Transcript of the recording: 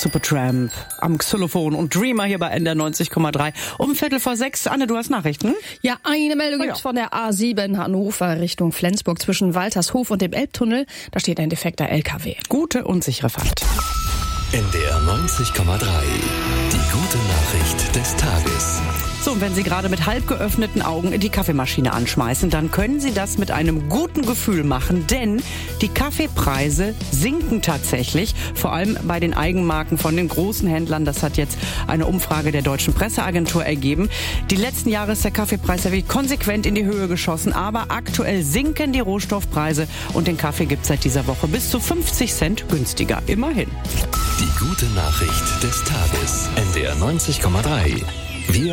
Supertramp am Xylophon und Dreamer hier bei NDR 90,3. Um 5:45. Anne, du hast Nachrichten? Ja, eine Meldung gibt's von der A7 Hannover Richtung Flensburg zwischen Waltershof und dem Elbtunnel. Da steht ein defekter LKW. Gute und sichere Fahrt. NDR 90,3. Die gute Nachricht des Tages. So, und wenn Sie gerade mit halb geöffneten Augen die Kaffeemaschine anschmeißen, dann können Sie das mit einem guten Gefühl machen, denn die Kaffeepreise sinken tatsächlich, vor allem bei den Eigenmarken von den großen Händlern. Das hat jetzt eine Umfrage der Deutschen Presseagentur ergeben. Die letzten Jahre ist der Kaffeepreis ja wirklich konsequent in die Höhe geschossen, aber aktuell sinken die Rohstoffpreise und den Kaffee gibt's seit dieser Woche bis zu 50 Cent günstiger. Immerhin. Die gute Nachricht des Tages. NDR 90,3. Wir